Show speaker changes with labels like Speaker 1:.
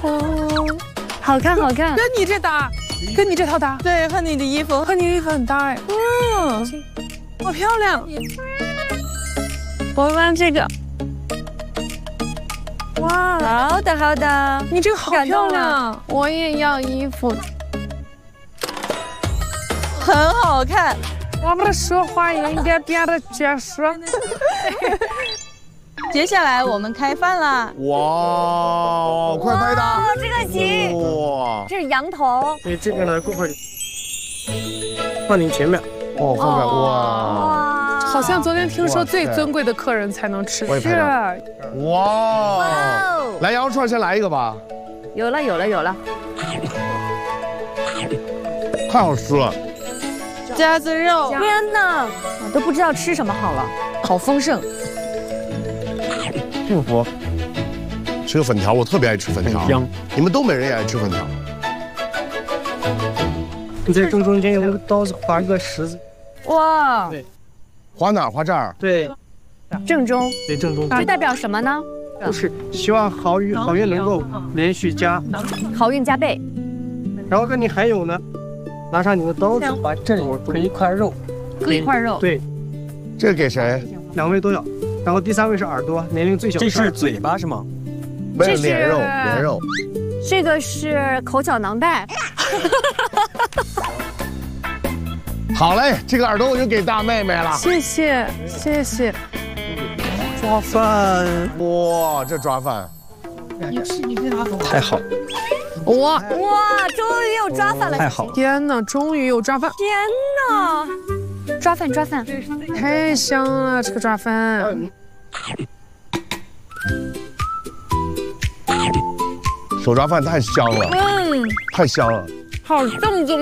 Speaker 1: 好看好看，
Speaker 2: 跟你这搭，跟你这套搭，
Speaker 3: 对，和你的衣服，
Speaker 2: 和你的衣服很搭哎。好漂亮。
Speaker 1: 我玩这个。
Speaker 2: 哇，
Speaker 1: 好的好的，
Speaker 2: 你这个好漂亮，我也要衣服。
Speaker 3: 很好看。
Speaker 2: 我们的说话也应该变得结实。
Speaker 3: 接下来我们开饭啦！
Speaker 4: 哇，快拍它！
Speaker 1: 哦，这个行。
Speaker 4: 哇，
Speaker 1: 这是羊头。
Speaker 5: 你这个呢，过会儿放你前面。
Speaker 4: 哦，放开哇！
Speaker 1: 哇，
Speaker 2: 好像昨天听说最尊贵的客人才能吃。
Speaker 4: 我也拍到。哇！来，羊肉串先来一个吧。
Speaker 1: 有了有了有了。
Speaker 4: 太好吃了。
Speaker 3: 夹子肉，
Speaker 1: 天哪，我都不知道吃什么好了，好丰盛。
Speaker 4: 幸福。吃个粉条，我特别爱吃粉条。
Speaker 5: 香。
Speaker 4: 你们东北人也爱吃粉条。
Speaker 5: 你在正中间用刀子划一个十字。
Speaker 1: 哇。
Speaker 5: 对。
Speaker 4: 划哪儿？划这儿。
Speaker 5: 对。
Speaker 1: 正中。
Speaker 5: 对，正中。
Speaker 1: 这代表什么呢？
Speaker 5: 就是希望好运能够连续加，
Speaker 1: 好运加倍。
Speaker 5: 然后跟你还有呢，拿上你的刀子，把这里割一块肉，
Speaker 1: 割一块肉。
Speaker 5: 对。
Speaker 4: 这个给谁
Speaker 5: ？2位都要。然后第3位是耳朵，年龄最小。
Speaker 6: 这是嘴巴是吗？
Speaker 4: 没有脸肉，脸肉。
Speaker 1: 这个是口角囊袋。
Speaker 4: 好嘞，这个耳朵我就给大妹妹了。
Speaker 2: 谢谢谢谢。
Speaker 5: 抓饭，
Speaker 4: 哇，这抓饭，
Speaker 5: 太好了。
Speaker 2: 哇，
Speaker 1: 终于有抓饭了！
Speaker 6: 太好了！
Speaker 2: 天哪，终于有抓饭！
Speaker 1: 天哪，抓饭抓饭，
Speaker 2: 太香了，这个抓饭。
Speaker 4: 手抓饭太香了，太香了，
Speaker 2: 好正宗。